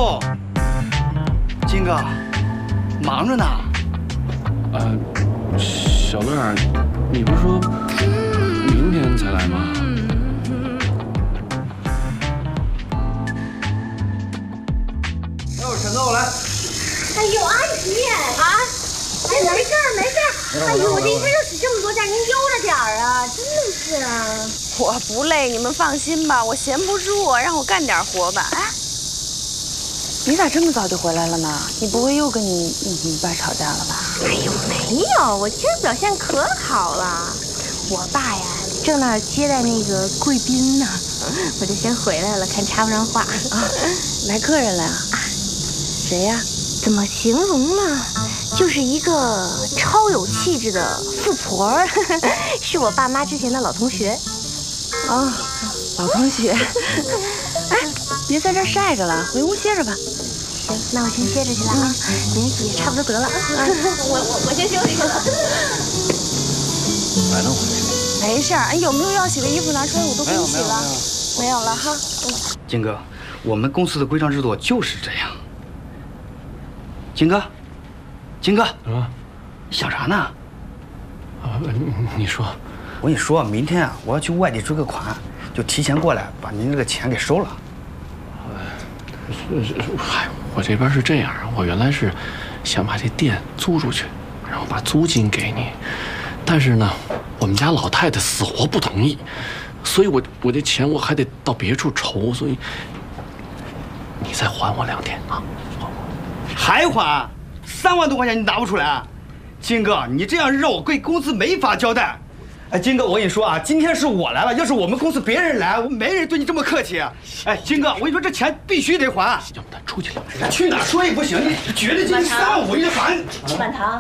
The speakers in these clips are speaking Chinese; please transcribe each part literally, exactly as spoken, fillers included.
哟，金哥，忙着呢。 呃，小乐，你不是说明天才来吗？ 要有橙豆来。 哎呦，阿姨啊！哎，没事儿，没事儿。哎呦，我这一天就使这么多劲，您悠着点儿啊！真的是啊。 我不累，你们放心吧，我闲不住，让我干点活吧。哎，你咋这么早就回来了呢？你不会又跟你你你爸吵架了吧？ 哎呦，没有，我今儿表现可好了。我爸呀，正那儿接待那个贵宾呢，我就先回来了，看插不上话。 啊，来客人了呀？啊，谁呀？ 怎么形容呢？就是一个超有气质的富婆儿，是我爸妈之前的老同学。 啊，老同学。哎，别在这儿晒着了，回屋歇着吧。 行，那我先歇着去了啊。您也差不多得了。我我我先休息去了。 来那回事？ 没事儿，有没有要洗的衣服拿出来，我都给你洗了。没有了哈。 金哥，我们公司的规章制度就是这样。金哥，金哥， 啊， 你想啥呢？ 啊，你说， 我跟你说，明天啊，我要去外地追个款，就提前过来把您这个钱给收了。 嗨，我这边是这样，我原来是想把这店租出去，然后把租金给你，但是呢，我们家老太太死活不同意，所以我我这钱我还得到别处筹，所以你再还我两天啊。 还还三万多块钱，你拿不出来？金哥，你这样让我对公司没法交代。哎，金哥，我跟你说啊，今天是我来了，要是我们公司别人来，我没人对你这么客气。哎，金哥，我跟你说，这钱必须得还。 要不咱出去聊聊？ 去哪说也不行，你绝对今天三万五一还。 满堂，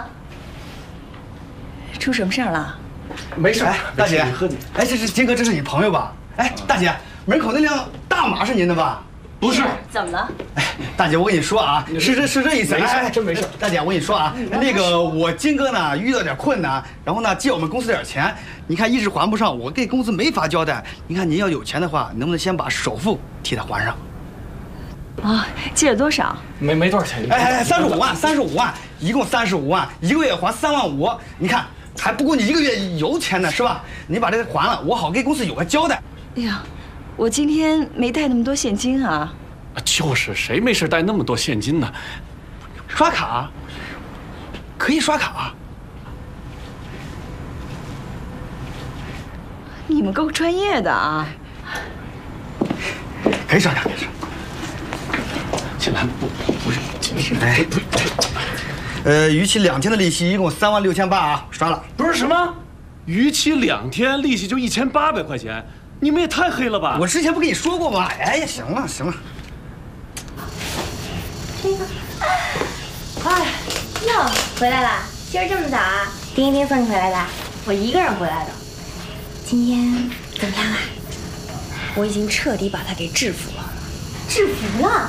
出什么事儿了？ 没事， 哎，大姐， 你喝你。 哎，这是金哥，这是你朋友吧？哎，大姐，门口那辆大马是您的吧？ 不是， 怎么了？ 哎，大姐，我跟你说啊，是这是这意思。 没事哎， 真没事。 大姐，我跟你说啊，那个我金哥呢遇到点困难，然后呢借我们公司点钱，你看一直还不上，我给公司没法交代。您看您要有钱的话，能不能先把首付替他还上？ 啊，借了多少？ 没没多少钱。 哎哎，三十五万，三十五万，一共三十五万，一个月还三万五，你看还不够你一个月油钱呢，是吧？你把这个还了，我好给公司有个交代。 哎呀，我今天没带那么多现金啊。 就是谁没事带那么多现金呢？ 刷卡可以刷卡。 你们够专业的啊！ 可以刷卡，可以刷。 进来不不是， 哎，不是，呃，逾期两天的利息一共三万六千八啊，刷了。 不是什么，逾期两天利息就一千八百块钱，你们也太黑了吧！ 我之前不跟你说过吗？哎呀，行了行了。 哎，哟，回来啦！今儿这么早啊？丁一丁送你回来的？ 我一个人回来的。 今天怎么样啊？ 我已经彻底把他给制服了。 制服了？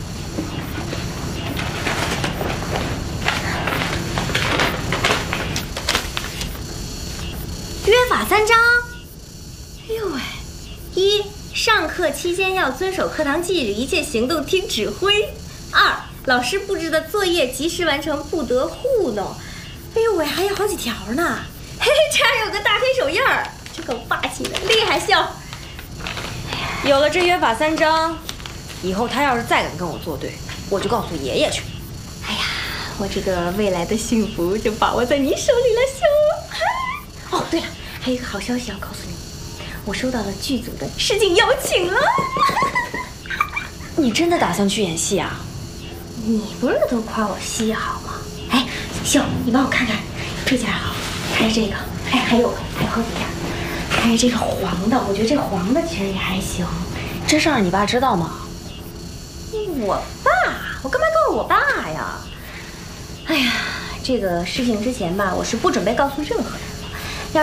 约法三章。哎呦喂！一，上课期间要遵守课堂纪律，一切行动听指挥。二，老师布置的作业及时完成，不得糊弄。哎呦喂，还有好几条呢！嘿嘿，这还有个大黑手印儿，这够霸气的，厉害秀！ 有了这约法三章，以后他要是再敢跟我作对，我就告诉爷爷去。 哎呀，我这个未来的幸福就把握在你手里了，秀！哦，对了，还有一个好消息要告诉你，我收到了剧组的试镜邀请了。 你真的打算去演戏啊？ 你不是都夸我戏好吗？哎，秀，你帮我看看这件好，还是这个？哎，还有还有好几件，还有这个黄的，我觉得这黄的其实也还行。 这事儿你爸知道吗？ 我爸，我干嘛告诉我爸呀？哎呀，这个事情之前吧，我是不准备告诉任何人。